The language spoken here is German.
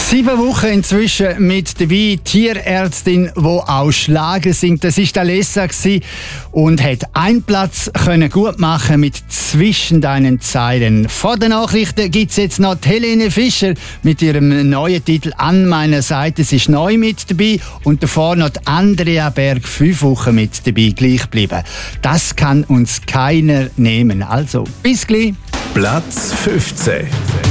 7 Wochen inzwischen mit dabei, Tierärztin, die auch Schlager singt. Das war Alessa und hat einen Platz können gut machen mit «Zwischen deinen Zeilen». Vor den Nachrichten gibt es jetzt noch Helene Fischer mit ihrem neuen Titel «An meiner Seite». Sie ist neu mit dabei und davor noch Andrea Berg, 5 Wochen mit dabei, gleich bleiben. Das kann uns keiner nehmen. Also, bis gleich. Platz 15.